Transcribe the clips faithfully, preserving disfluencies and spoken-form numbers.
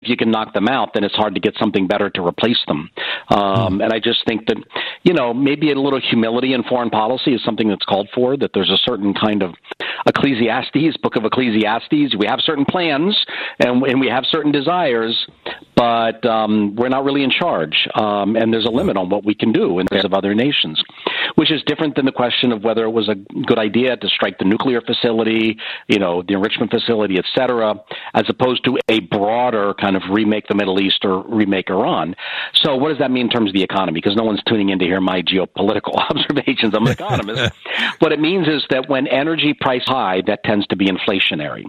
you can knock them out, then it's hard to get something better to replace them. Um, and I just think that, you know, maybe a little humility in foreign policy is something that's called for, that there's a certain kind of Ecclesiastes, Book of Ecclesiastes. We have certain plans and, and we have certain desires, but um, we're not really in charge. Um, and there's a limit on what we can do in terms of other nations, which is different than the question of whether it was a good idea to strike the nuclear facility, you know, the enrichment facility, et cetera, as opposed to a broader kind of remake the Middle East or remake Iran. So what does that mean in terms of the economy? Because no one's tuning in to hear my geopolitical observations. I'm an economist. What it means is that when energy price high, that tends to be inflationary.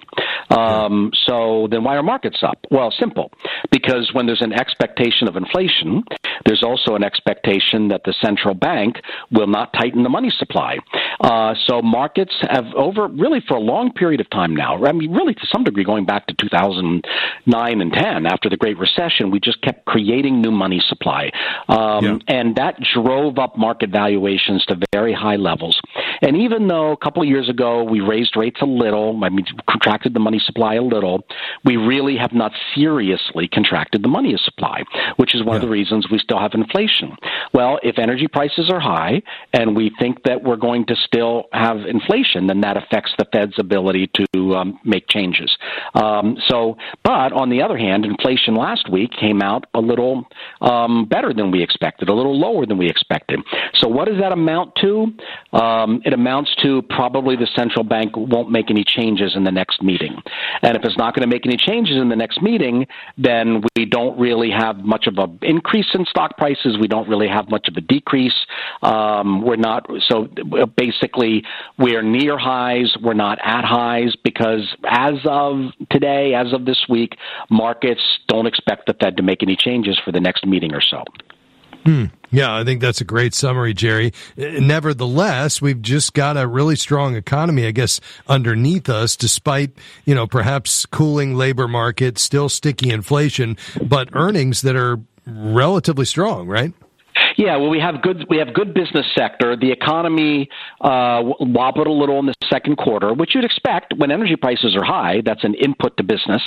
Um, so then why are markets up? Well, simple. Because when there's an expectation of inflation, there's also an expectation that the central bank will not tighten the money supply. Uh, so markets have over, really for a long period of time now, I mean, really to some degree going back to two thousand nine and ten, after the Great Recession, we just kept creating new money supply. Um, yeah. And that drove up market valuations to very high levels. And even though a couple of years ago we raised rates a little, I mean, contracted the money supply a little, we really have not seriously contracted the money supply, which is one yeah. of the reasons we still have inflation. Well, if energy prices are high and we think that we're going to still have inflation, then that affects the Fed's ability to um, make changes. Um, so, but on the other hand, inflation last week came out a little um, better than we expected, a little lower than we expected. So what does that amount to? Um, it amounts to probably the central bank won't make any changes in the next meeting. And if it's not going to make any changes in the next meeting, then we don't really have much of an increase in stock prices. We don't really have much of a decrease. Um, we're not, so basically we're near highs. We're not at highs because as of today, as of this week, markets don't expect the Fed to make any changes for the next meeting or so. Hmm. Yeah, I think that's a great summary, Jerry. Nevertheless, we've just got a really strong economy, I guess, underneath us, despite, you know, perhaps cooling labor market, still sticky inflation, but earnings that are relatively strong, right? Yeah, well, we have good we have good business sector. The economy uh, wobbled a little in the second quarter, which you'd expect when energy prices are high. That's an input to business,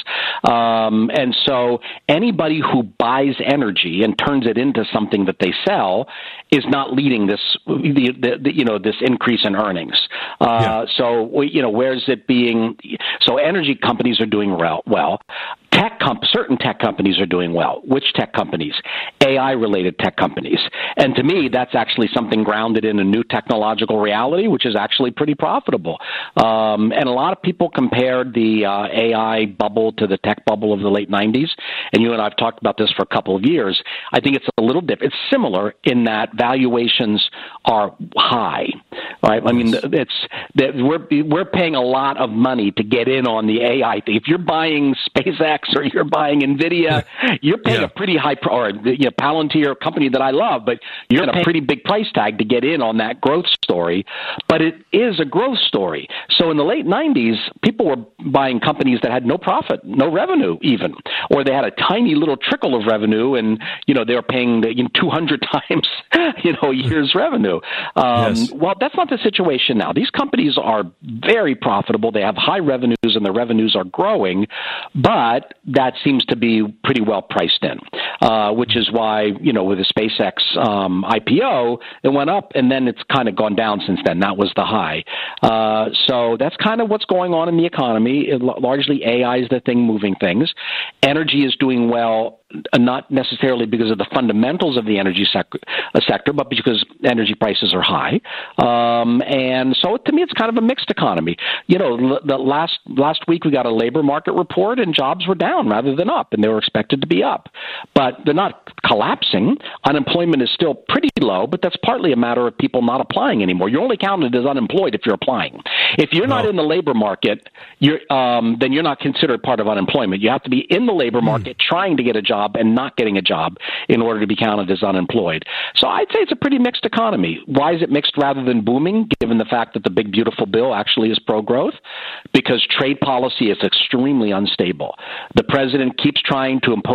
um, and so anybody who buys energy and turns it into something that they sell is not leading this the, the, the you know this increase in earnings. Uh, yeah. So you know where's it being? So energy companies are doing well. well. Tech comp- certain tech companies are doing well. Which tech companies? A I-related tech companies. And to me, that's actually something grounded in a new technological reality, which is actually pretty profitable. Um, and a lot of people compared the uh, A I bubble to the tech bubble of the late nineties. And you and I have talked about this for a couple of years. I think it's a little different. It's similar in that valuations are high. Right? I mean, it's that we're we're paying a lot of money to get in on the A I thing. If you're buying SpaceX or you're buying NVIDIA, you're paying yeah. a pretty high, pro- or you know, Palantir, company that I love, but you're paying a pretty big price tag to get in on that growth story. But it is a growth story. So in the late nineties, people were buying companies that had no profit, no revenue even, or they had a tiny little trickle of revenue, and you know they were paying the, you know, two hundred times you know a year's revenue. Um, yes. Well, that's not the situation now. These companies are very profitable. They have high revenues, and their revenues are growing, but that seems to be pretty well priced in, uh, which is why, you know, with the SpaceX um, I P O, it went up, and then it's kind of gone down since then. That was the high. Uh, so that's kind of what's going on in the economy. It, largely A I is the thing moving things. Energy is doing well, not necessarily because of the fundamentals of the energy sec- uh, sector, but because energy prices are high. Um, and so to me, it's kind of a mixed economy. You know, l- the last last week we got a labor market report, and jobs were down rather than up, and they were expected to be up. But they're not collapsing. Unemployment is still pretty low, but that's partly a matter of people not applying anymore. You're only counted as unemployed if you're applying. If you're no. not in the labor market, you're um, then you're not considered part of unemployment. You have to be in the labor market mm. trying to get a job and not getting a job in order to be counted as unemployed. So I'd say it's a pretty mixed economy. Why is it mixed rather than booming, given the fact that the big, beautiful bill actually is pro-growth? Because trade policy is extremely unstable. The president keeps trying to impose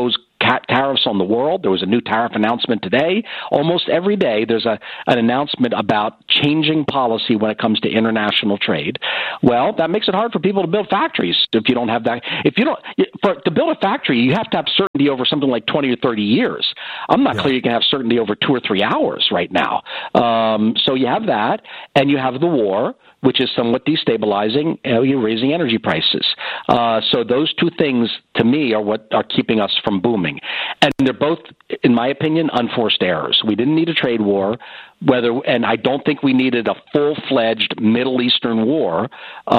ta- tariffs on the world. There was a new tariff announcement today. Almost every day there's a an announcement about changing policy when it comes to international trade. Well, that makes it hard for people to build factories if you don't have that. If you don't, for, to build a factory, you have to have certainty over something like twenty or thirty years. I'm not yeah. clear you can have certainty over two or three hours right now. Um, so you have that, and you have the war, which is somewhat destabilizing. Uh, you're raising energy prices. Uh, so those two things, to me, are what are keeping us from booming. And they're both, in my opinion, unforced errors. We didn't need a trade war, whether, and I don't think we needed a full-fledged Middle Eastern war.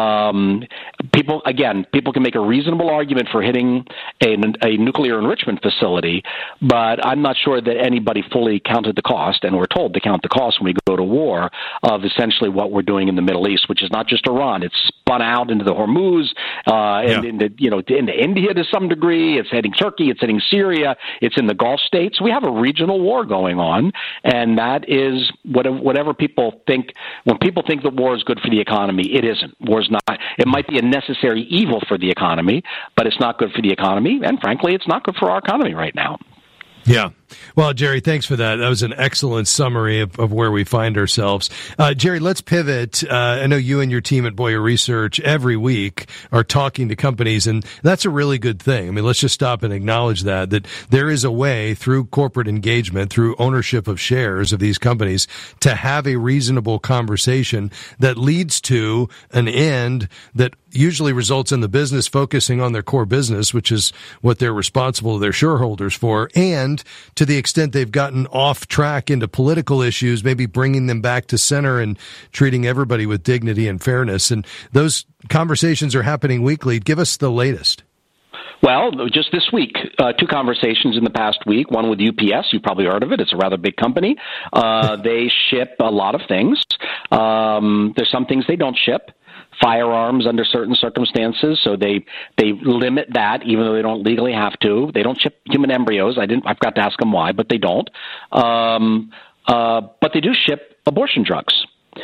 Um, people, again, people can make a reasonable argument for hitting a, a nuclear enrichment facility, but I'm not sure that anybody fully counted the cost, and we're told to count the cost when we go to war, of essentially what we're doing in the Middle East, which is not just Iran. It's spun out into the Hormuz, uh, and yeah. into, you know, into India to some degree. It's hitting Turkey. It's hitting Syria. It's in the Gulf states. We have a regional war going on, and that is whatever, whatever people think. When people think that war is good for the economy, it isn't. War is not. It might be a necessary evil for the economy, but it's not good for the economy, and frankly, it's not good for our economy right now. Yeah. Well, Jerry, thanks for that. That was an excellent summary of, of where we find ourselves. Uh, Jerry, let's pivot. Uh, I know you and your team at Boyer Research every week are talking to companies, and that's a really good thing. I mean, let's just stop and acknowledge that, that there is a way through corporate engagement, through ownership of shares of these companies, to have a reasonable conversation that leads to an end that usually results in the business focusing on their core business, which is what they're responsible to their shareholders for, and to the extent they've gotten off track into political issues, maybe bringing them back to center and treating everybody with dignity and fairness. And those conversations are happening weekly. Give us the latest. Well, just this week, uh, two conversations in the past week, one with U P S. You've probably heard of it. It's a rather big company. Uh, they ship a lot of things. Um, there's some things they don't ship. Firearms under certain circumstances, so they they limit that, even though they don't legally have to. They don't ship human embryos. I didn't. I forgot to ask them why, but they don't. Um, uh, but they do ship abortion drugs.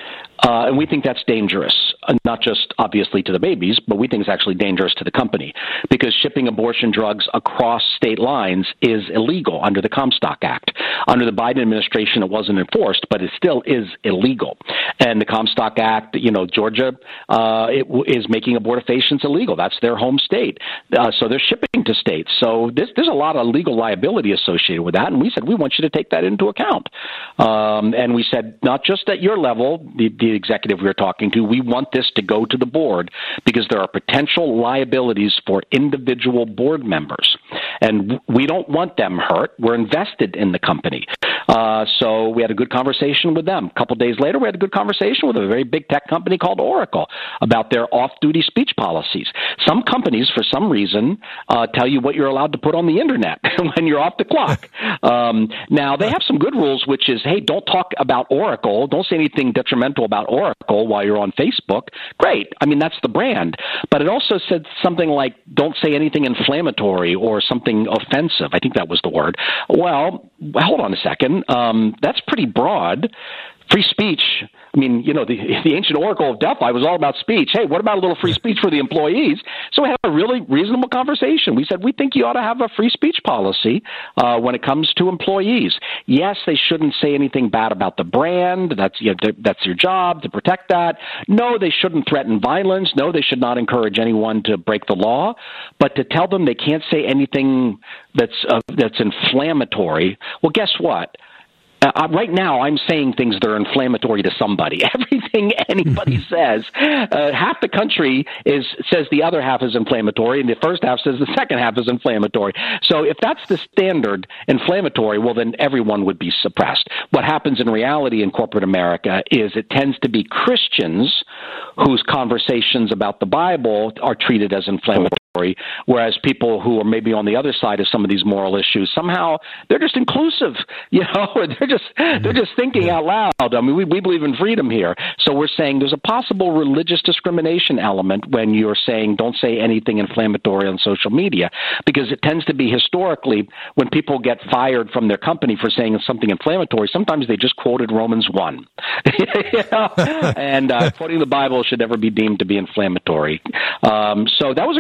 Uh, and we think that's dangerous, uh, not just obviously to the babies, but we think it's actually dangerous to the company because shipping abortion drugs across state lines is illegal under the Comstock Act. Under the Biden administration, it wasn't enforced, but it still is illegal. And the Comstock Act, you know, Georgia uh, it w- is making abortifacients illegal. That's their home state. Uh, so they're shipping to states. So there's, there's a lot of legal liability associated with that. And we said, we want you to take that into account. Um, and we said, not just at your level, the, the executive we were talking to, we want this to go to the board because there are potential liabilities for individual board members. And we don't want them hurt. We're invested in the company. Uh, so we had a good conversation with them. A couple days later, we had a good conversation with a very big tech company called Oracle about their off-duty speech policies. Some companies, for some reason, uh, tell you what you're allowed to put on the Internet when you're off the clock. Um, now, they have some good rules, which is, hey, don't talk about Oracle. Don't say anything detrimental about Oracle while you're on Facebook. Great. I mean, that's the brand. But it also said something like, don't say anything inflammatory or something offensive. I think that was the word. Well, hold on a second. Um, that's pretty broad. Free speech. I mean, you know, the, the ancient oracle of Delphi was all about speech. Hey, what about a little free speech for the employees? So we had a really reasonable conversation. We said, we think you ought to have a free speech policy uh, when it comes to employees. Yes, they shouldn't say anything bad about the brand. That's, you know, that's your job to protect that. No, they shouldn't threaten violence. No, they should not encourage anyone to break the law. But to tell them they can't say anything that's uh, that's inflammatory, well, guess what? Uh, right now, I'm saying things that are inflammatory to somebody. Everything anybody says, uh, half the country is says the other half is inflammatory, and the first half says the second half is inflammatory. So if that's the standard, inflammatory, well, then everyone would be suppressed. What happens in reality in corporate America is it tends to be Christians whose conversations about the Bible are treated as inflammatory, whereas people who are maybe on the other side of some of these moral issues, somehow they're just inclusive, you know, or they're just they're just thinking out loud. I mean, we, we believe in freedom here. So we're saying there's a possible religious discrimination element when you're saying don't say anything inflammatory on social media, because it tends to be historically when people get fired from their company for saying something inflammatory, sometimes they just quoted Romans one. You know? And uh, quoting the Bible should never be deemed to be inflammatory. Um, so that was a great conversation.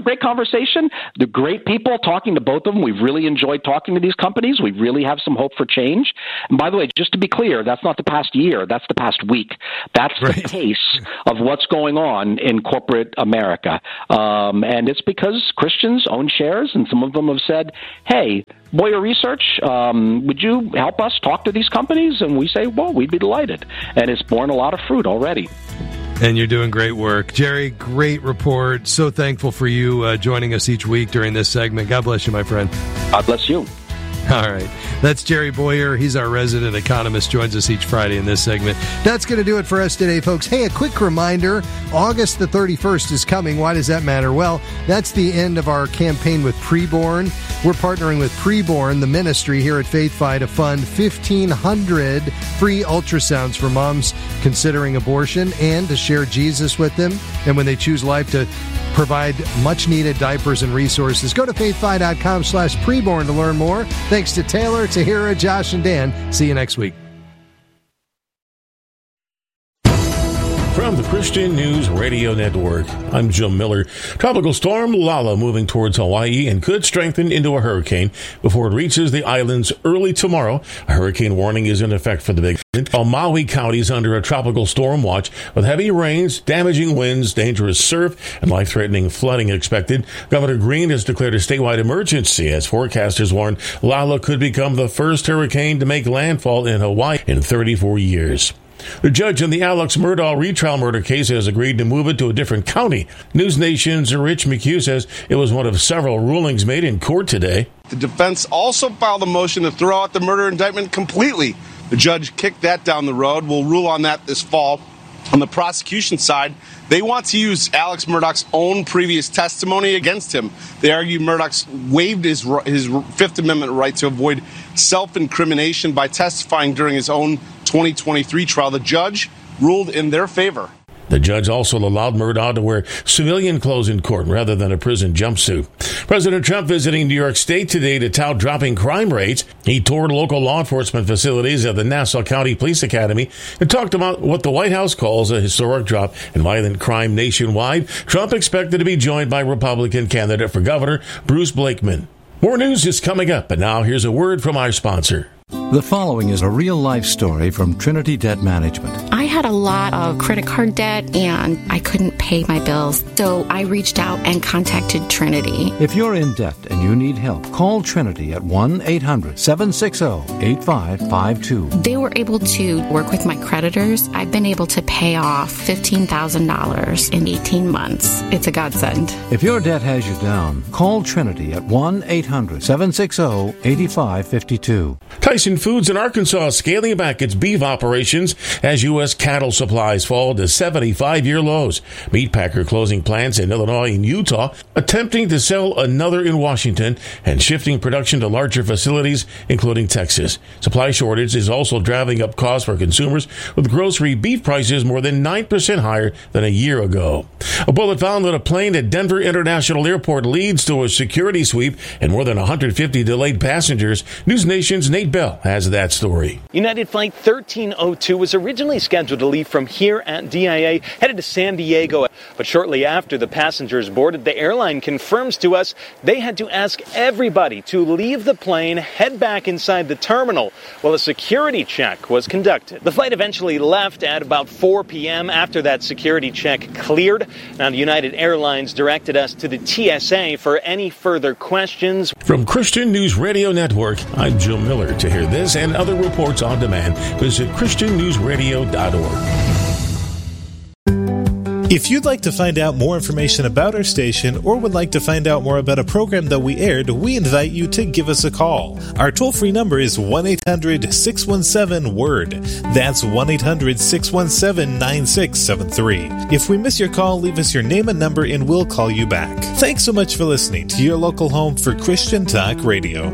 conversation. They're great people. Talking to both of them, we've really enjoyed talking to these companies. We really have some hope for change. And by the way, just to be clear, that's not the past year. That's the past week. That's right. The pace of what's going on in corporate America. Um, and it's because Christians own shares, and some of them have said, hey, Boyer Research, um, would you help us talk to these companies? And we say, well, we'd be delighted. And it's borne a lot of fruit already. And you're doing great work. Jerry, great report. So thankful for you uh, joining us each week during this segment. God bless you, my friend. God bless you. All right. That's Jerry Boyer. He's our resident economist, joins us each Friday in this segment. That's going to do it for us today, folks. Hey, a quick reminder, August the thirty-first is coming. Why does that matter? Well, that's the end of our campaign with Preborn. We're partnering with Preborn, the ministry here at FaithFi, to fund fifteen hundred free ultrasounds for moms considering abortion and to share Jesus with them. And when they choose life, to provide much-needed diapers and resources. Go to faithfi.com slash preborn to learn more. Thanks to Taylor, Tahira, Josh, and Dan. See you next week. From the Christian News Radio Network, I'm Jim Miller. Tropical storm Lala moving towards Hawaii and could strengthen into a hurricane before it reaches the islands early tomorrow. A hurricane warning is in effect for the big while Maui County is under a tropical storm watch with heavy rains, damaging winds, dangerous surf, and life-threatening flooding expected. Governor Green has declared a statewide emergency as forecasters warn Lala could become the first hurricane to make landfall in Hawaii in thirty-four years. The judge in the Alex Murdaugh retrial murder case has agreed to move it to a different county. News Nation's Rich McHugh says it was one of several rulings made in court today. The defense also filed a motion to throw out the murder indictment completely. The judge kicked that down the road. We'll rule on that this fall. On the prosecution side, they want to use Alex Murdaugh's own previous testimony against him. They argue Murdaugh's waived his, his Fifth Amendment right to avoid self-incrimination by testifying during his own twenty twenty-three trial. The judge ruled in their favor. The judge also allowed Murdaugh to wear civilian clothes in court rather than a prison jumpsuit. President Trump visiting New York State today to tout dropping crime rates. He toured local law enforcement facilities at the Nassau County Police Academy and talked about what the White House calls a historic drop in violent crime nationwide. Trump expected to be joined by Republican candidate for governor Bruce Blakeman. More news is coming up, but now here's a word from our sponsor. The following is a real-life story from Trinity Debt Management. I had a lot of credit card debt, and I couldn't pay my bills, so I reached out and contacted Trinity. If you're in debt and you need help, call Trinity at one eight hundred seven six zero eight five five two. They were able to work with my creditors. I've been able to pay off fifteen thousand dollars in eighteen months. It's a godsend. If your debt has you down, call Trinity at one eight hundred seven six zero eight five five two. Tyson Foods in Arkansas is scaling back its beef operations as U S cattle supplies fall to seventy-five-year lows. Meatpacker closing plants in Illinois and Utah, attempting to sell another in Washington, and shifting production to larger facilities, including Texas. Supply shortage is also driving up costs for consumers, with grocery beef prices more than nine percent higher than a year ago. A bullet found on a plane at Denver International Airport leads to a security sweep and more than one hundred fifty delayed passengers. News Nation's Nate Bell has that story. United Flight thirteen oh two was originally scheduled to leave from here at D I A, headed to San Diego. But shortly after the passengers boarded, the airline confirms to us they had to ask everybody to leave the plane, head back inside the terminal while a security check was conducted. The flight eventually left at about four p.m. after that security check cleared. Now, the United Airlines directed us to the T S A for any further questions. From Christian News Radio Network, I'm Joe Miller. To hear this and other reports on demand, visit christian news radio dot org. If you'd like to find out more information about our station or would like to find out more about a program that we aired, we invite you to give us a call. Our toll-free number is one eight hundred six one seven word. That's one eight hundred six one seven nine six seven three. If we miss your call, leave us your name and number and we'll call you back. Thanks so much for listening to your local home for Christian Talk Radio.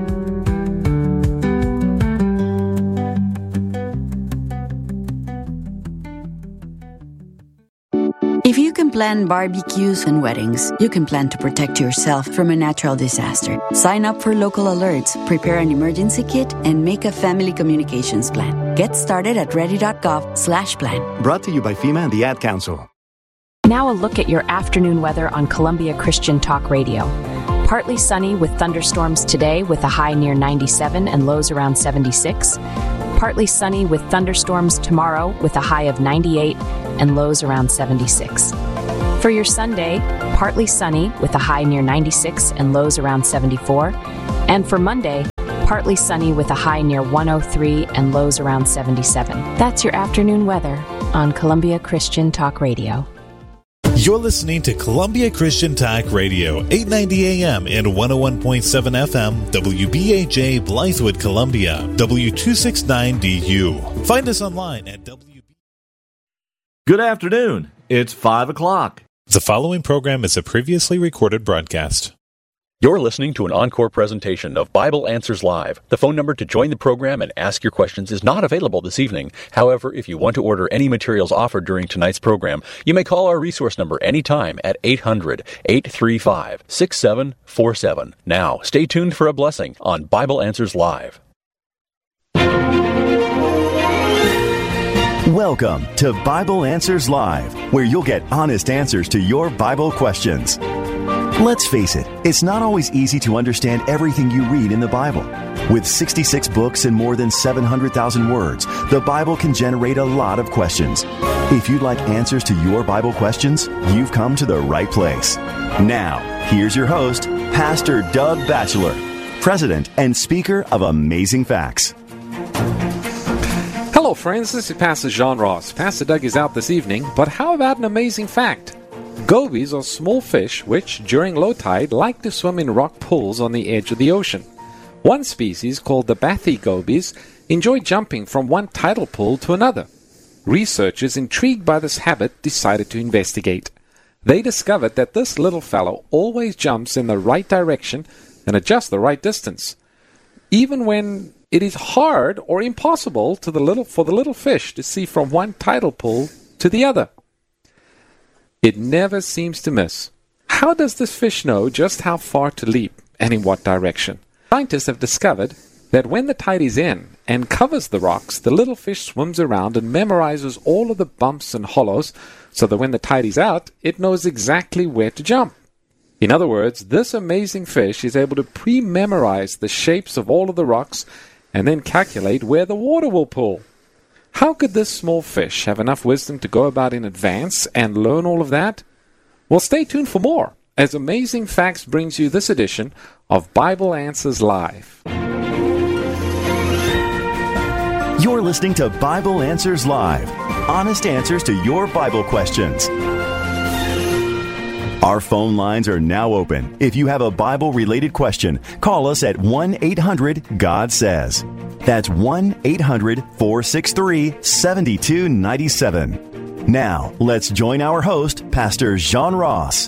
If you can plan barbecues and weddings, you can plan to protect yourself from a natural disaster. Sign up for local alerts, prepare an emergency kit, and make a family communications plan. Get started at ready dot gov slash plan. Brought to you by FEMA and the Ad Council. Now a look at your afternoon weather on Columbia Christian Talk Radio. Partly sunny with thunderstorms today with a high near ninety-seven and lows around seventy-six. Partly sunny with thunderstorms tomorrow with a high of ninety-eight and lows around seventy-six. For your Sunday, partly sunny with a high near ninety-six and lows around seventy-four. And for Monday, partly sunny with a high near one oh three and lows around seventy-seven. That's your afternoon weather on Columbia Christian Talk Radio. You're listening to Columbia Christian Talk Radio, eight ninety A M and one oh one point seven F M, W B A J, Blythewood, Columbia, W two sixty-nine D U. Find us online at W B. Good afternoon. It's five o'clock. The following program is a previously recorded broadcast. You're listening to an encore presentation of Bible Answers Live. The phone number to join the program and ask your questions is not available this evening. However, if you want to order any materials offered during tonight's program, you may call our resource number anytime at eight hundred, eight three five, six seven four seven. Now, stay tuned for a blessing on Bible Answers Live. Welcome to Bible Answers Live, where you'll get honest answers to your Bible questions. Let's face it, it's not always easy to understand everything you read in the Bible. With sixty-six books and more than seven hundred thousand words, the Bible can generate a lot of questions. If you'd like answers to your Bible questions, you've come to the right place. Now, here's your host, Pastor Doug Batchelor, President and Speaker of Amazing Facts. Hello, friends. This is Pastor John Ross. Pastor Doug is out this evening, but how about an amazing fact? Gobies are small fish which, during low tide, like to swim in rock pools on the edge of the ocean. One species, called the bathy gobies, enjoy jumping from one tidal pool to another. Researchers, intrigued by this habit, decided to investigate. They discovered that this little fellow always jumps in the right direction and adjusts the right distance, even when it is hard or impossible to the little, for the little fish to see from one tidal pool to the other. It never seems to miss. How does this fish know just how far to leap and in what direction? Scientists have discovered that when the tide is in and covers the rocks, the little fish swims around and memorizes all of the bumps and hollows so that when the tide is out, it knows exactly where to jump. In other words, this amazing fish is able to pre-memorize the shapes of all of the rocks and then calculate where the water will pool. How could this small fish have enough wisdom to go about in advance and learn all of that? Well, stay tuned for more as Amazing Facts brings you this edition of Bible Answers Live. You're listening to Bible Answers Live, honest answers to your Bible questions. Our phone lines are now open. If you have a Bible-related question, call us at one eight hundred God says. That's one eight hundred four six three seven two nine seven. Now, let's join our host, Pastor John Ross.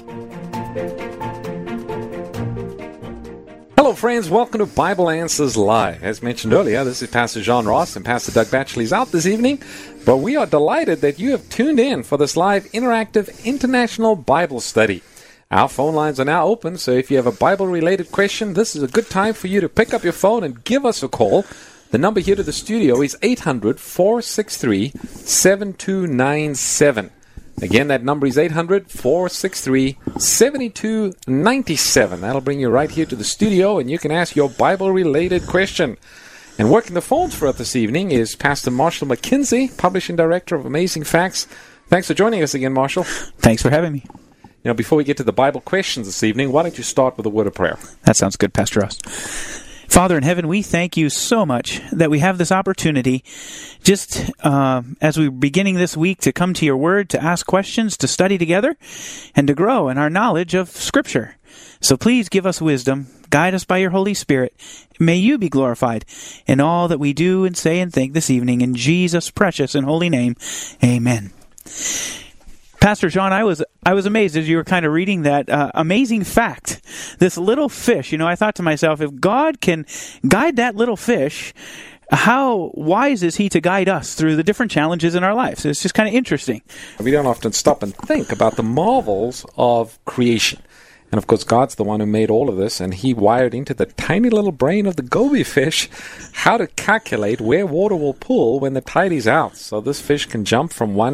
Hello, friends. Welcome to Bible Answers Live. As mentioned earlier, this is Pastor John Ross, and Pastor Doug Batchelor is out this evening. But we are delighted that you have tuned in for this live interactive international Bible study. Our phone lines are now open, so if you have a Bible-related question, this is a good time for you to pick up your phone and give us a call. The number here to the studio is eight hundred four six three seven two nine seven. Again, that number is eight hundred four six three seven two nine seven. That'll bring you right here to the studio, and you can ask your Bible-related question. And working the phones for us this evening is Pastor Marshall McKenzie, Publishing Director of Amazing Facts. Thanks for joining us again, Marshall. Thanks for having me. You know, before we get to the Bible questions this evening, why don't you start with a word of prayer? That sounds good, Pastor Ross. Father in heaven, we thank you so much that we have this opportunity just uh, as we're beginning this week to come to your word, to ask questions, to study together, and to grow in our knowledge of Scripture. So please give us wisdom, guide us by your Holy Spirit. May you be glorified in all that we do and say and think this evening. In Jesus' precious and holy name, amen. Pastor John, I was I was amazed as you were kind of reading that uh, amazing fact. This little fish, you know, I thought to myself, if God can guide that little fish, how wise is he to guide us through the different challenges in our lives? It's just kind of interesting. We don't often stop and think about the marvels of creation. And of course, God's the one who made all of this, and he wired into the tiny little brain of the goby fish how to calculate where water will pool when the tide is out. So this fish can jump from one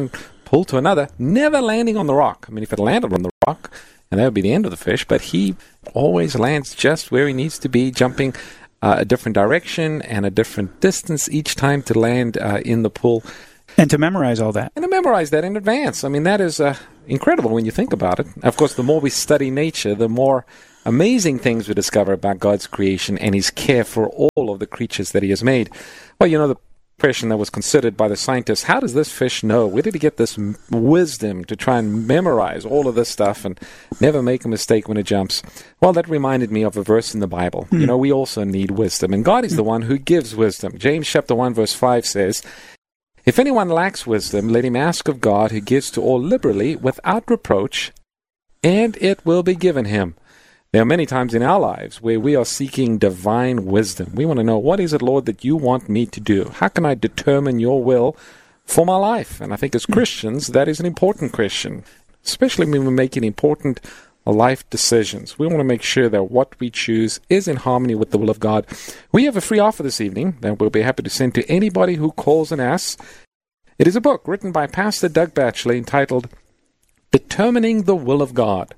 pull to another, never landing on the rock. I mean, if it landed on the rock, and that would be the end of the fish, but he always lands just where he needs to be, jumping uh, a different direction and a different distance each time to land uh, in the pool. And to memorize all that. And to memorize that in advance. I mean, that is uh, incredible when you think about it. Of course, the more we study nature, the more amazing things we discover about God's creation and his care for all of the creatures that he has made. Well, you know, the question that was considered by the scientists, how does this fish know? Where did he get this m- wisdom to try and memorize all of this stuff and never make a mistake when it jumps? Well, that reminded me of a verse in the Bible. Mm. You know, we also need wisdom, and God is mm. the one who gives wisdom. James chapter one, verse five says, "If anyone lacks wisdom, let him ask of God, who gives to all liberally without reproach, and it will be given him." There are many times in our lives where we are seeking divine wisdom. We want to know, what is it, Lord, that you want me to do? How can I determine your will for my life? And I think as Christians, that is an important question, especially when we're making important life decisions. We want to make sure that what we choose is in harmony with the will of God. We have a free offer this evening that we'll be happy to send to anybody who calls and asks. It is a book written by Pastor Doug Batchelor entitled Determining the Will of God.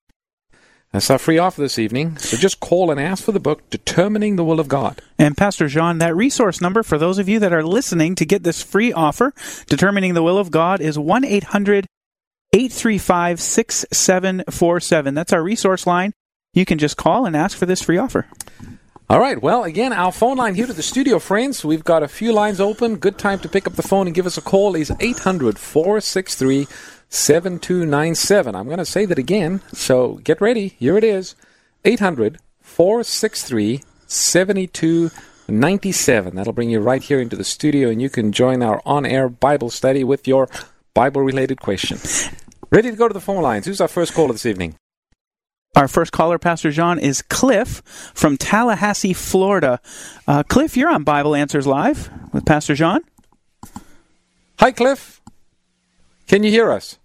That's our free offer this evening. So just call and ask for the book, Determining the Will of God. And Pastor John, that resource number for those of you that are listening to get this free offer, Determining the Will of God, is one eight hundred eight three five six seven four seven. That's our resource line. You can just call and ask for this free offer. All right. Well, again, our phone line here to the studio, friends. We've got a few lines open. Good time to pick up the phone and give us a call is eight hundred four six three seven two nine seven. I'm going to say that again, so get ready. Here it is, eight hundred four six three seven two nine seven. That'll bring you right here into the studio, and you can join our on-air Bible study with your Bible-related question. Ready to go to the phone lines. Who's our first caller this evening? Our first caller, Pastor John, is Cliff from Tallahassee, Florida. Uh, Cliff, you're on Bible Answers Live with Pastor John. Hi, Cliff. Can you hear us?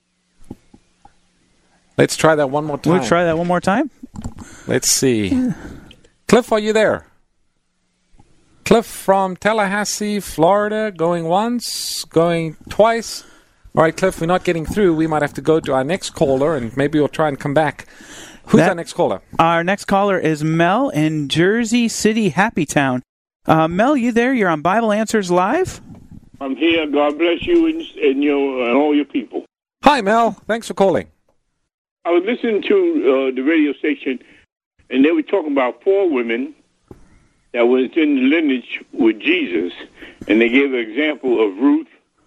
Let's try that one more time. We'll try that one more time. Let's see. Cliff, are you there? Cliff from Tallahassee, Florida, going once, going twice. All right, Cliff, we're not getting through. We might have to go to our next caller, and maybe we'll try and come back. Who's that, our next caller? Our next caller is Mel in Jersey City, Happy Town. Uh, Mel, you there? You're on Bible Answers Live? I'm here. God bless you and, and, your, and all your people. Hi, Mel. Thanks for calling. I was listening to uh, the radio station, and they were talking about four women that was in the lineage with Jesus, and they gave an example of Ruth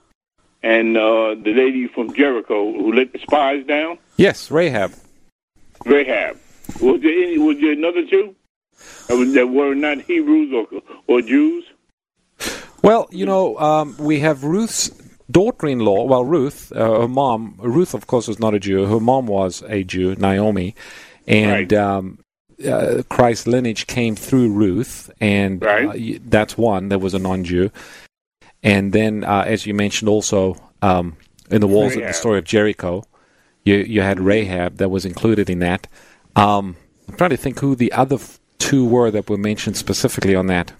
and uh, the lady from Jericho who let the spies down. Yes, Rahab. Rahab. Was there any, was there another two that, was, that were not Hebrews or or Jews? Well, you know, um, we have Ruth's daughter-in-law. Well, Ruth, uh, her mom. Ruth, of course, was not a Jew. Her mom was a Jew, Naomi, and. Right. Um, Uh, Christ's lineage came through Ruth, and right. uh, that's one. There was a non-Jew. And then, uh, as you mentioned also, um, in the walls Rahab. Of the story of Jericho, you you had Rahab that was included in that. Um, I'm trying to think who the other f- two were that were mentioned specifically on that.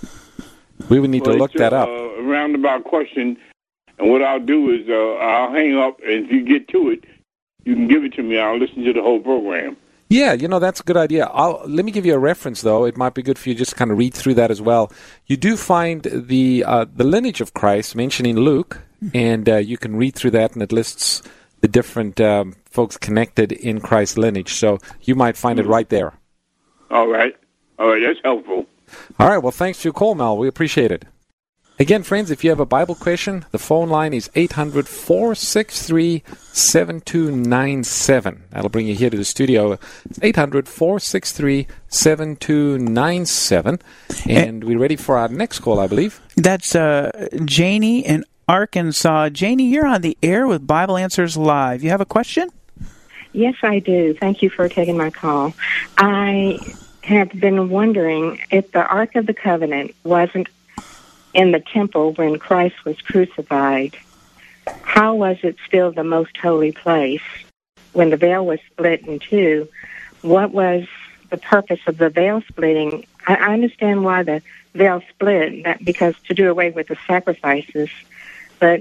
We would need well, to look that up. A roundabout question, and what I'll do is uh, I'll hang up, and if you get to it, you can give it to me. I'll listen to the whole program. Yeah, you know, that's a good idea. I'll, let me give you a reference, though. It might be good for you just to kind of read through that as well. You do find the uh, the lineage of Christ mentioned in Luke, and uh, you can read through that, and it lists the different um, folks connected in Christ's lineage. So you might find mm-hmm. it right there. All right. All right, that's helpful. All right, well, thanks for your call, Mel. We appreciate it. Again, friends, if you have a Bible question, the phone line is eight hundred four six three seven two nine seven. That'll bring you here to the studio. It's eight hundred four six three seven two nine seven. And we're ready for our next call, I believe. That's uh, Janie in Arkansas. Janie, you're on the air with Bible Answers Live. You have a question? Yes, I do. Thank you for taking my call. I have been wondering if the Ark of the Covenant wasn't in the temple when Christ was crucified, how was it still the most holy place? When the veil was split in two, what was the purpose of the veil splitting? I, I understand why the veil split, that because to do away with the sacrifices, but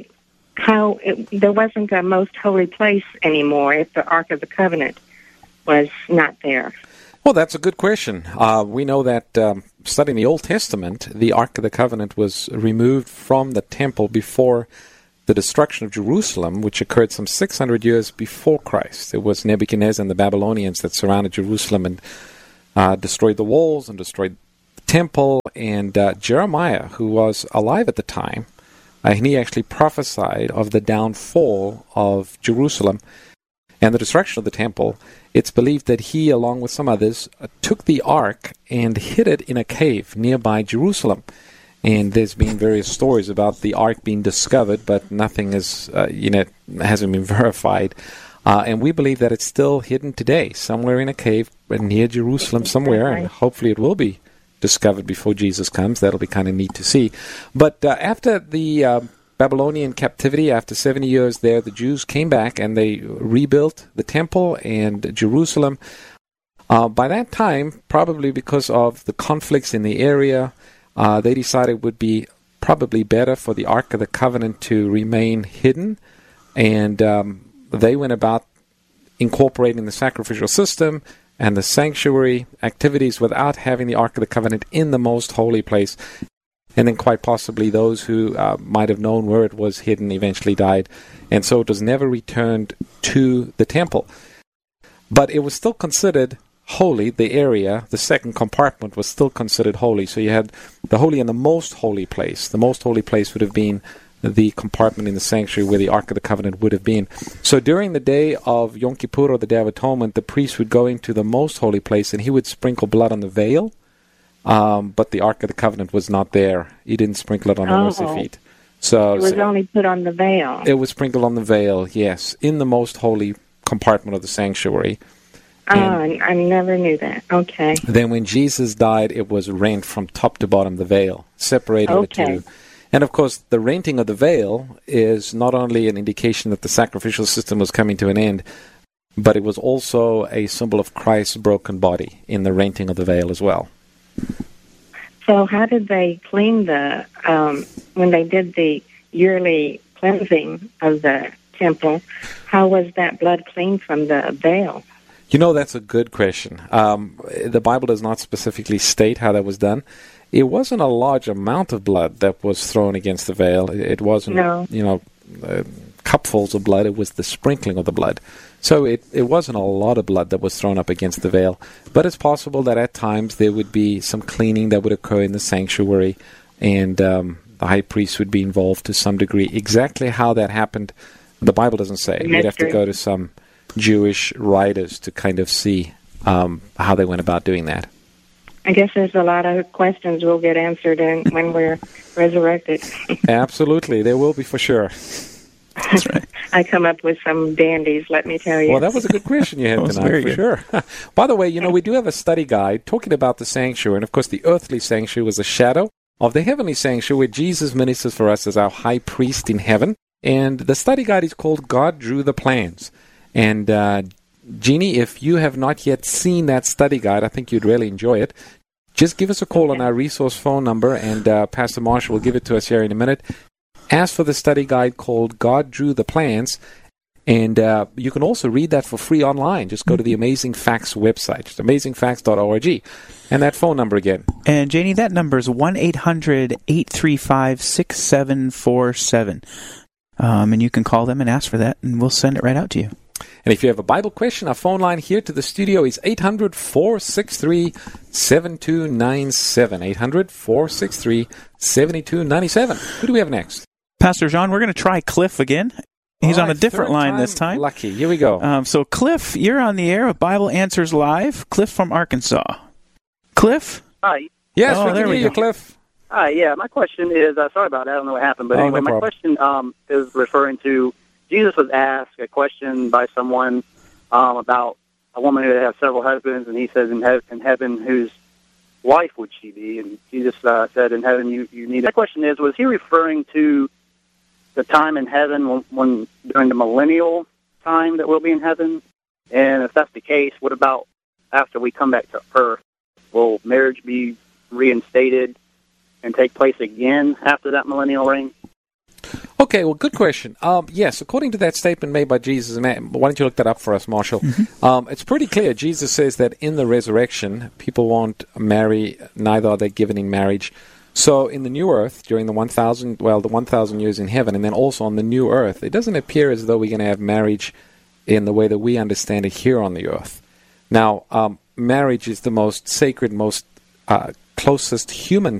how it, there wasn't a most holy place anymore if the Ark of the Covenant was not there? Well, that's a good question. Uh, we know that um, studying the Old Testament, the Ark of the Covenant was removed from the temple before the destruction of Jerusalem, which occurred some six hundred years before Christ. It was Nebuchadnezzar and the Babylonians that surrounded Jerusalem and uh, destroyed the walls and destroyed the temple. And uh, Jeremiah, who was alive at the time, uh, and he actually prophesied of the downfall of Jerusalem and the destruction of the temple. It's believed that he, along with some others, uh, took the ark and hid it in a cave nearby Jerusalem. And there's been various stories about the ark being discovered, but nothing is, uh, you know, hasn't been verified. Uh, and we believe that it's still hidden today, somewhere in a cave near Jerusalem somewhere, and hopefully it will be discovered before Jesus comes. That'll be kind of neat to see. But uh, after the uh, Babylonian captivity, after seventy years there, the Jews came back and they rebuilt the temple and Jerusalem. Uh, by that time, probably because of the conflicts in the area, uh, they decided it would be probably better for the Ark of the Covenant to remain hidden. And um, they went about incorporating the sacrificial system and the sanctuary activities without having the Ark of the Covenant in the most holy place. And then quite possibly those who uh, might have known where it was hidden eventually died. And so it was never returned to the temple. But it was still considered holy. The area, the second compartment, was still considered holy. So you had the holy and the most holy place. The most holy place would have been the compartment in the sanctuary where the Ark of the Covenant would have been. So during the day of Yom Kippur, or the Day of Atonement, the priest would go into the most holy place and he would sprinkle blood on the veil. Um, but the Ark of the Covenant was not there. He didn't sprinkle it on the Oh. mercy feet. So It was so only put on the veil. it was sprinkled on the veil, yes, in the most holy compartment of the sanctuary. Oh, I, I never knew that. Okay. Then when Jesus died, it was rent from top to bottom, the veil, separating Okay. the two. And of course, the renting of the veil is not only an indication that the sacrificial system was coming to an end, but it was also a symbol of Christ's broken body in the renting of the veil as well. So how did they clean the, um, when they did the yearly cleansing of the temple, how was that blood cleaned from the veil? You know, that's a good question. Um, the Bible does not specifically state how that was done. It wasn't a large amount of blood that was thrown against the veil. It, it wasn't, No. you know, uh, cupfuls of blood. It was the sprinkling of the blood. So it, it wasn't a lot of blood that was thrown up against the veil. But it's possible that at times there would be some cleaning that would occur in the sanctuary, and um, the high priest would be involved to some degree. Exactly how that happened, the Bible doesn't say. You'd have to Mystery. go to some Jewish writers to kind of see um, how they went about doing that. I guess there's a lot of questions will get answered in, when we're resurrected. Absolutely, there will be for sure. That's right. I come up with some dandies, let me tell you. Well, that was a good question you had That was tonight, very for good. sure. By the way, you know, we do have a study guide talking about the sanctuary, and of course the earthly sanctuary was a shadow of the heavenly sanctuary where Jesus ministers for us as our high priest in heaven. And the study guide is called God Drew the Plans. And uh, Jeannie, if you have not yet seen that study guide, I think you'd really enjoy it. Just give us a call on our resource phone number, and uh, Pastor Marshall will give it to us here in a minute. Ask for the study guide called God Drew the Plans, and uh, you can also read that for free online. Just go to the Amazing Facts website, just amazing facts dot org, and that phone number again. And Janie, that number is one eight hundred eight three five six seven four seven. Um, and you can call them and ask for that, and we'll send it right out to you. And if you have a Bible question, our phone line here to the studio is eight hundred four six three seven two nine seven. eight hundred four six three seven two nine seven. Who do we have next? Pastor John, we're going to try Cliff again. He's All on a right, different third line time this time. Lucky. Here we go. Um, so, Cliff, you're on the air with Bible Answers Live. Cliff from Arkansas. Cliff? Hi. Yes, Oh, we there can we hear you, go. Cliff. Hi, yeah. My question is, uh, sorry about that. I don't know what happened. But Oh, anyway, no my problem. question um, is referring to Jesus was asked a question by someone um, about a woman who had had several husbands, and he says, in, he- in heaven, whose wife would she be? And Jesus uh, said, in heaven, you, you need. My question is, was he referring to the time in heaven when, when during the millennial time that we'll be in heaven? And if that's the case, what about after we come back to earth? Will marriage be reinstated and take place again after that millennial reign? Okay. Okay, well, good question. Um, yes, according to that statement made by Jesus, why don't you look that up for us, Marshall? Mm-hmm. Um, it's pretty clear. Jesus says that in the resurrection, people won't marry, neither are they given in marriage. So in the new earth, during the one thousand, well, the one thousand years in heaven, and then also on the new earth, it doesn't appear as though we're going to have marriage in the way that we understand it here on the earth. Now, um, marriage is the most sacred, most uh, closest human